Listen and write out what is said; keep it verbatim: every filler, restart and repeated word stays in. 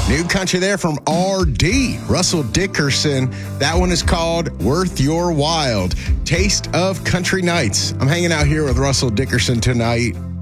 New country there from R D, Russell Dickerson. That one is called Worth Your Wild. Taste of Country Nights. I'm hanging out here with Russell Dickerson tonight.